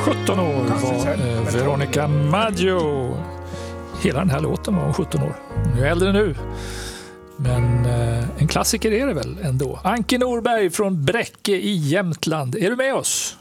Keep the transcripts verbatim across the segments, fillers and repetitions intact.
sjutton år var eh, Veronica Maggio. Hela den här låten var hon sjutton år. Hon är äldre nu. Men eh, en klassiker är det väl ändå. Anki Norberg från Bräcke i Jämtland. Är du med oss?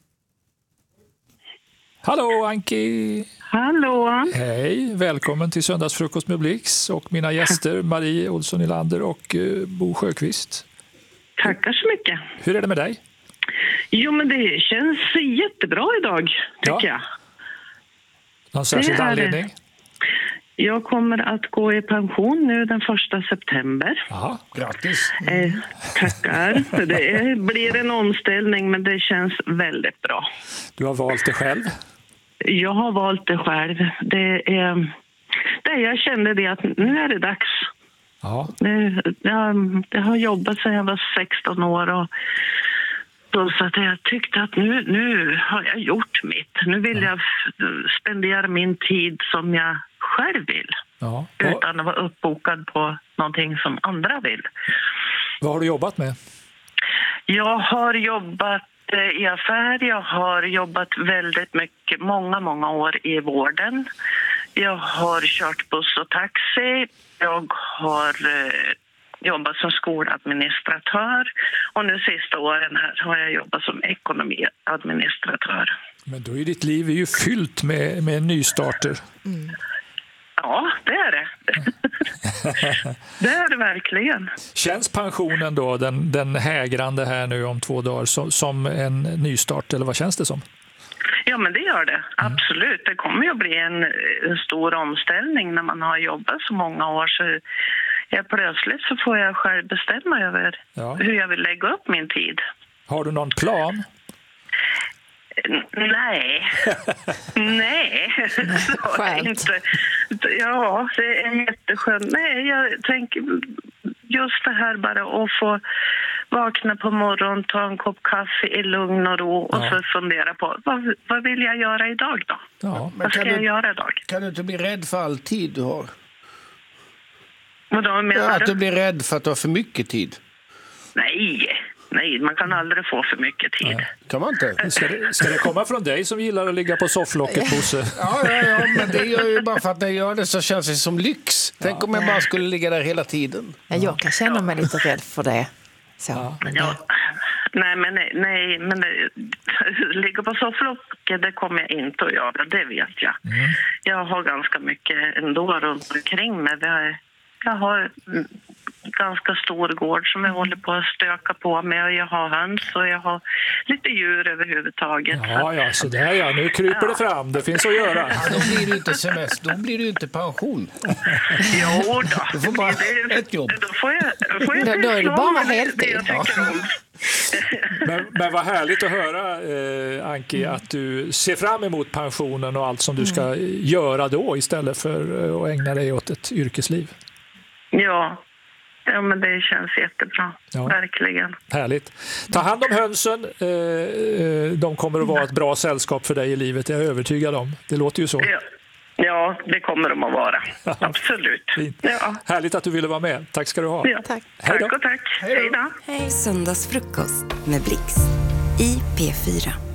Hallå Anki! Hallå! Hej, välkommen till Söndagsfrukost med Blix och mina gäster Marie Olsson Nylander och eh, Bo Sjöqvist. Tackar så mycket. Hur är det med dig? Jo, men det känns jättebra idag, tycker Ja. jag. Någon särskild Det är- anledning? Jag kommer att gå i pension nu den första september. Ja, Grattis. Eh, tackar. Det är, blir en omställning, men det känns väldigt bra. du har valt det själv. Jag har valt det själv. Det är, det jag kände det att nu är det dags. Ja, Det, det, har, det har jobbat sedan jag var sexton år och så, så att jag tyckte att nu, nu har jag gjort mitt. Nu vill jag f- spendera min tid som jag själv vill. ja. Och, Utan att vara uppbokad på någonting som andra vill. vad har du jobbat med? Jag har jobbat eh, i affär. Jag har jobbat väldigt mycket, många, många år i vården. Jag har kört buss och taxi. Jag har eh, jobbat som skoladministratör. Och nu sista åren här har jag jobbat som ekonomiadministratör. Men då är ditt liv är ju fyllt med, med nystarter. Ja, det är det. Det är det verkligen. Känns pensionen då, den, den hägrande här nu om två dagar, som, som en nystart, eller vad känns det som? Ja, men det gör det. Absolut. Det kommer ju att bli en, en stor omställning när man har jobbat så många år. Så jag plötsligt så får jag själv bestämma över Ja. hur jag vill lägga upp min tid. Har du någon plan? N- Nej. Nej. Så Skönt. inte. Ja, det är jätteskönt. Nej, jag tänker just det här bara att få vakna på morgonen, ta en kopp kaffe i lugn och ro och Ja. så fundera på vad, vad vill jag göra idag då? Ja. Vad ska kan jag du- göra idag? Kan du inte bli rädd för all tid du har? Och då menar Ja, att du? du blir rädd för att du har för mycket tid. Nej, nej, man kan aldrig få för mycket tid. Kan man inte? Ska det, ska det komma från dig som gillar att ligga på sofflocket, Bosse? Ja, ja, ja, men det gör ju bara för att när jag gör det så känns det som lyx. Tänk om jag bara skulle ligga där hela tiden. Ja, jag kan känna mig lite rädd för det. Så, men det Ja. Nej, men nej, nej men det, ligga på sofflocket, det kommer jag inte att göra, det vet jag. Jag har ganska mycket ändå runt omkring mig. Vi har, jag har mm, ganska stor gård som jag håller på att stöka på med. Och jag har höns och jag har lite djur överhuvudtaget. Ja, ja, så där ja. Nu kryper det fram. Det finns att göra. Ja, då blir det inte semester, då blir det inte pension. Jo då. Du får bara Det- ett jobb. Då får jag, då får jag Då- då är det pyssla bara med heltid. det jag tycker om. Men, men vad härligt att höra, eh, Anki, att du ser fram emot pensionen och allt som du ska göra då istället för eh, att ägna dig åt ett yrkesliv. Ja. Ja, men det känns jättebra. Ja. Verkligen. Härligt. Ta hand om hönsen. Eh, eh, de kommer att vara ett bra sällskap för dig i livet, jag är övertygad om. Det låter ju så. Ja. Ja, det kommer de att vara. Absolut. Fint. Ja. Härligt att du ville vara med. Tack ska du ha. Ja. Tack. Hej då. Tack och tack. Hej då. Söndagsfrukost med Blix i P fyra.